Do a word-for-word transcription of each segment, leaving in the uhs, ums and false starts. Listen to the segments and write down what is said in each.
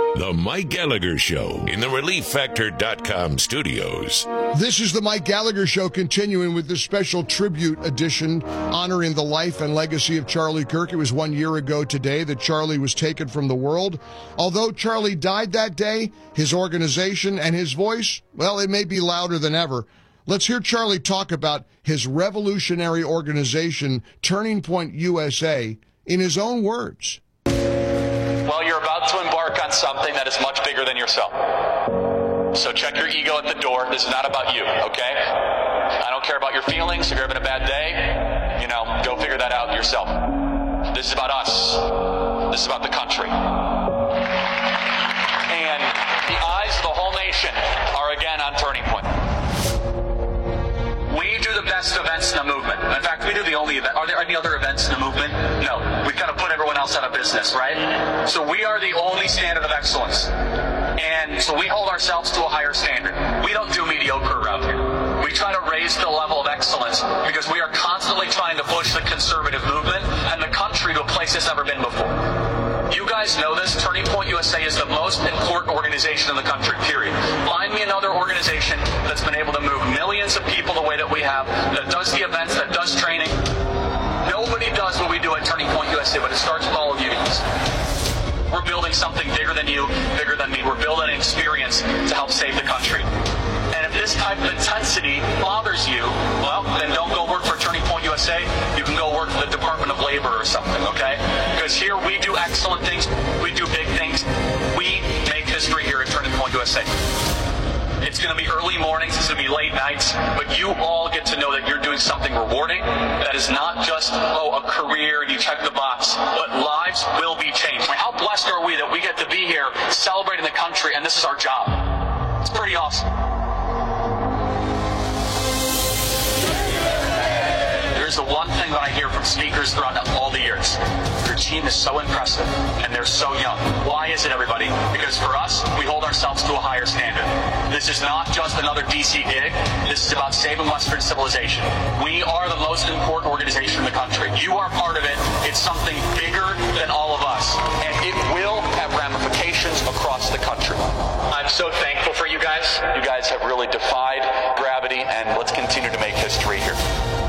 The Mike Gallagher Show in the relief factor dot com studios. This is the Mike Gallagher Show, continuing with this special tribute edition honoring the life and legacy of Charlie Kirk. It was one year ago today that Charlie was taken from the world. Although Charlie died that day, his organization and his voice, well, it may be louder than ever. Let's hear Charlie talk about his revolutionary organization, Turning Point U S A, in his own words. Well, you're about to embark on something that is much bigger than yourself. So check your ego at the door. This is not about you, okay? I don't care about your feelings. If you're having a bad day, you know, go figure that out yourself. This is about us. This is about the country. And the eyes of the whole nation are again on Turning Point. We do the best events in the movement. In fact, we do the only event. Are there any other events in the movement? No. We've got to put everyone else out of business, right? So we are the only standard of excellence. And so we hold ourselves to a higher standard. We don't do mediocre around here. We try to raise the level of excellence because we are constantly trying to push the conservative movement and the country to a place it's never been before. You guys know this. Turning Point U S A is the most important organization in the country, period. Find me another organization that's been able to move millions of people the way that we have, that does the events, that does training. Nobody does what we do at Turning Point U S A, but it starts with all of you guys. We're building something bigger than you, bigger than me. We're building an experience to help save the country. And if this type of intensity bothers you, well, then don't go work for Turning Point U S A. You can go work for the Department of Labor or something, okay? Because here we do excellent things. We do big things. We make history here at Turning Point U S A. It's going to be early mornings, it's going to be late nights, but you all get to know that you're doing something rewarding that is not just, oh, a career and you check the box, but lives will be changed. How blessed are we that we get to be here celebrating the country and this is our job? It's pretty awesome. Here's the one thing that I hear from speakers throughout all the years. Your team is so impressive, and they're so young. Why is it, everybody? Because for us, we hold ourselves to a higher standard. This is not just another D C gig. This is about saving Western civilization. We are the most important organization in the country. You are part of it. It's something bigger than all of us, and it will have ramifications across the country. I'm so thankful for you guys. You guys have really defied gravity, and let's continue to make history here.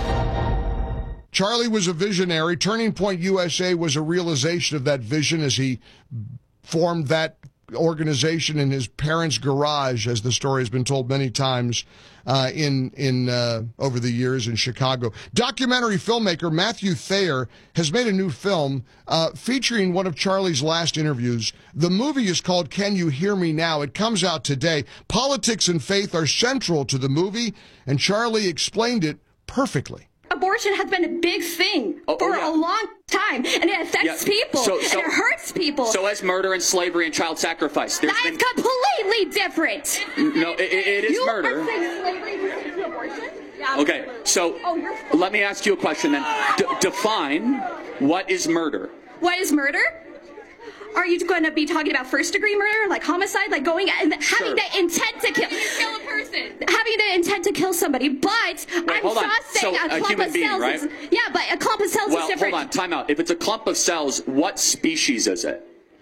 Charlie was a visionary. Turning Point U S A was a realization of that vision as he formed that organization in his parents' garage, as the story has been told many times uh, in in uh, over the years in Chicago. Documentary filmmaker Matthew Thayer has made a new film uh, featuring one of Charlie's last interviews. The movie is called Can You Hear Me Now? It comes out today. Politics and faith are central to the movie, and Charlie explained it perfectly. Abortion has been a big thing oh, for oh, yeah. a long time, and it affects yeah. people, so, so, and it hurts people. So as murder and slavery and child sacrifice. That been... is completely different. No, it, it is you murder. You are saying slavery to abortion? Yeah, okay, so oh, let me ask you a question then. D- define what is murder. What is murder? Are you going to be talking about first-degree murder, like homicide, like going and having sure. the intent to kill, kill a person, having the intent to kill somebody? But Wait, I'm hold just on. saying so, a clump a human of being, cells right? is yeah, but a clump of cells well, is different. Hold on, time out. If it's a clump of cells, what species is it?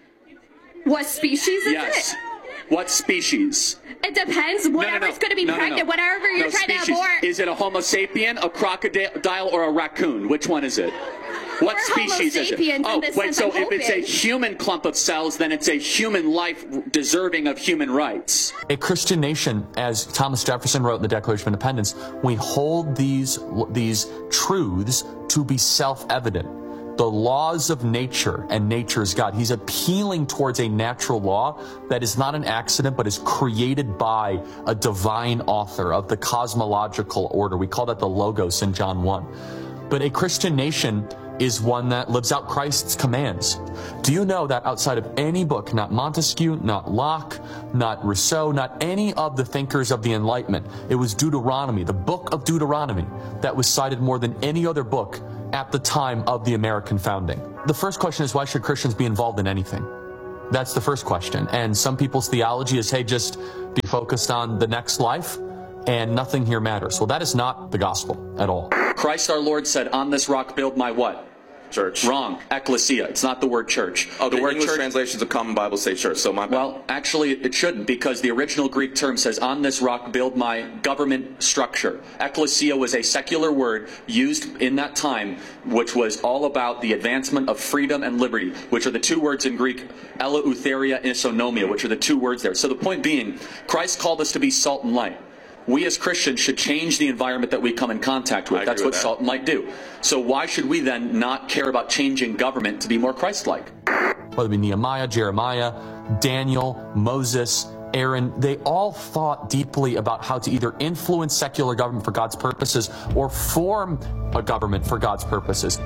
What species is yes. it? What species? It depends. Whatever's no, no, no. going to be no, pregnant, no, no. whatever you're no, trying species. to abort. Is it a Homo sapien, a crocodile, or a raccoon? Which one is it? What We're species Homo is it? sapiens Oh, in this wait, sense, so I'm if it's a hoping. human clump of cells, then it's a human life deserving of human rights. A Christian nation, as Thomas Jefferson wrote in the Declaration of Independence, we hold these, these truths to be self-evident. The laws of nature, and nature is God. He's appealing towards a natural law that is not an accident, but is created by a divine author of the cosmological order. We call that the Logos in John one. But a Christian nation is one that lives out Christ's commands. Do you know that outside of any book, not Montesquieu, not Locke, not Rousseau, not any of the thinkers of the Enlightenment, it was Deuteronomy, the book of Deuteronomy, that was cited more than any other book at the time of the American founding. The first question is, why should Christians be involved in anything? That's the first question. And some people's theology is, hey, just be focused on the next life and nothing here matters. Well, that is not the gospel at all. Christ our Lord said, on this rock build my what? Church. Wrong. Ecclesia. It's not the word church. Oh, the, the word English church, translations of Common Bible say church, so my bad. Well, actually, it shouldn't, because the original Greek term says, on this rock build my government structure. Ecclesia was a secular word used in that time, which was all about the advancement of freedom and liberty, which are the two words in Greek, eleutheria and isonomia, which are the two words there. So the point being, Christ called us to be salt and light. We as Christians should change the environment that we come in contact with. That's what that. salt and light do. So why should we then not care about changing government to be more Christ-like? Whether it be Nehemiah, Jeremiah, Daniel, Moses, Aaron, they all thought deeply about how to either influence secular government for God's purposes or form a government for God's purposes.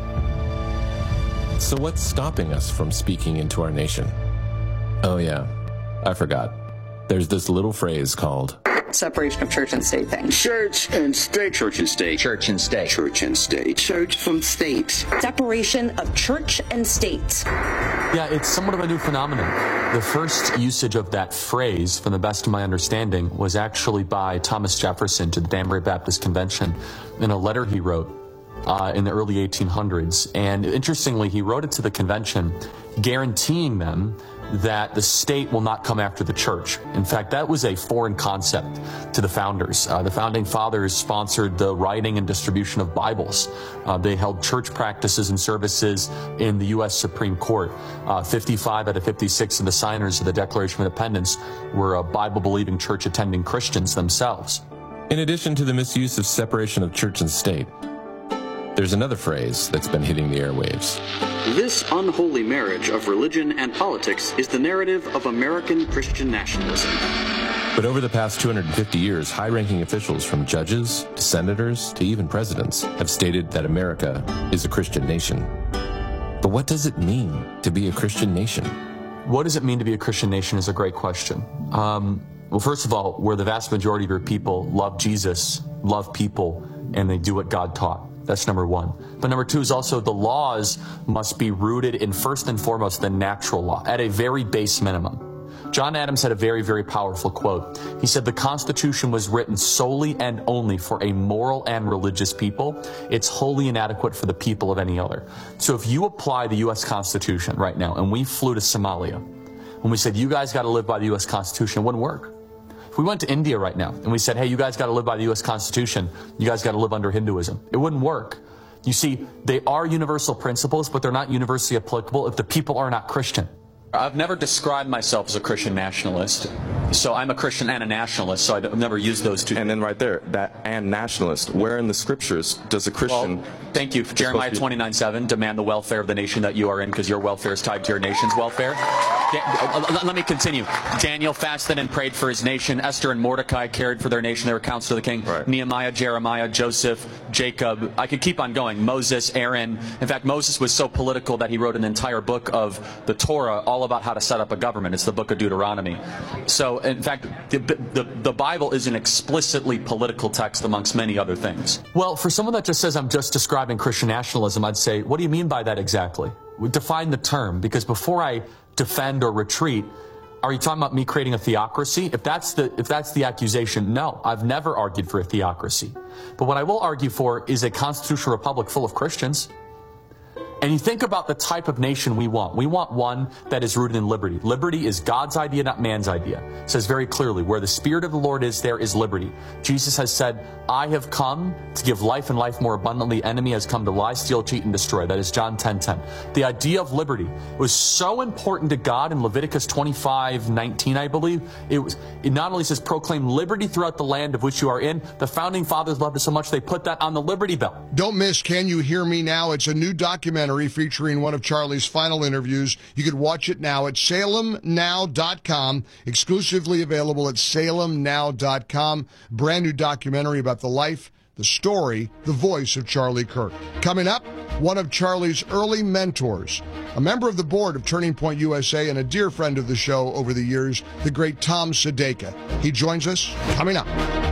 So what's stopping us from speaking into our nation? Oh yeah, I forgot. There's this little phrase called separation of church and state thing. Church and state. Church and state. Church and state. Church and state. Church from state. Separation of church and state. Yeah, it's somewhat of a new phenomenon. The first usage of that phrase, from the best of my understanding, was actually by Thomas Jefferson to the Danbury Baptist Convention in a letter he wrote uh, in the early eighteen hundreds. And interestingly, he wrote it to the convention, guaranteeing them that the state will not come after the church. In fact, that was a foreign concept to the founders. Uh, the founding fathers sponsored the writing and distribution of Bibles. Uh, they held church practices and services in the U S Supreme Court. Uh, fifty-five out of fifty-six of the signers of the Declaration of Independence were uh, Bible-believing, church-attending Christians themselves. In addition to the misuse of separation of church and state, there's another phrase that's been hitting the airwaves. This unholy marriage of religion and politics is the narrative of American Christian nationalism. But over the past two hundred fifty years, high-ranking officials from judges to senators to even presidents have stated that America is a Christian nation. But what does it mean to be a Christian nation? What does it mean to be a Christian nation is a great question. Um, well, first of all, where the vast majority of your people love Jesus, love people, and they do what God taught. That's number one. But number two is also the laws must be rooted in, first and foremost, the natural law at a very base minimum. John Adams had a very, very powerful quote. He said, the Constitution was written solely and only for a moral and religious people. It's wholly inadequate for the people of any other. So if you apply the U S Constitution right now, and we flew to Somalia, and we said, you guys got to live by the U S Constitution, it wouldn't work. If we went to India right now and we said, hey, you guys got to live by the U S Constitution, you guys got to live under Hinduism, it wouldn't work. You see, they are universal principles, but they're not universally applicable if the people are not Christian. I've never described myself as a Christian nationalist. So I'm a Christian and a nationalist, so I've never used those two. And then right there, that and nationalist, where in the scriptures does a Christian... Well, thank you. Jeremiah twenty-nine seven, demand the welfare of the nation that you are in, because your welfare is tied to your nation's welfare. Da- let me continue. Daniel fasted and prayed for his nation. Esther and Mordecai cared for their nation. They were counsel to the king. Right. Nehemiah, Jeremiah, Joseph, Jacob. I could keep on going. Moses, Aaron. In fact, Moses was so political that he wrote an entire book of the Torah all about how to set up a government. It's the book of Deuteronomy. So, in fact, the, the, the Bible is an explicitly political text amongst many other things. Well, for someone that just says I'm just describing Christian nationalism, I'd say, what do you mean by that exactly? Define the term, because before I defend or retreat, are you talking about me creating a theocracy? If that's the if that's the accusation, no, I've never argued for a theocracy. But what I will argue for is a constitutional republic full of Christians. And you think about the type of nation we want. We want one that is rooted in liberty. Liberty is God's idea, not man's idea. It says very clearly, where the Spirit of the Lord is, there is liberty. Jesus has said, I have come to give life and life more abundantly. Enemy has come to lie, steal, cheat, and destroy. That is John ten ten. The idea of liberty was so important to God in Leviticus twenty-five nineteen, I believe. It was. It not only says proclaim liberty throughout the land of which you are in. The founding fathers loved it so much they put that on the Liberty Bell. Don't miss Can You Hear Me Now? It's a new documentary featuring one of Charlie's final interviews. You can watch it now at salem now dot com, exclusively available at salem now dot com. Brand new documentary about the life, the story, the voice of Charlie Kirk. Coming up, one of Charlie's early mentors, a member of the board of Turning Point U S A and a dear friend of the show over the years, the great Tom Sedeka. He joins us coming up.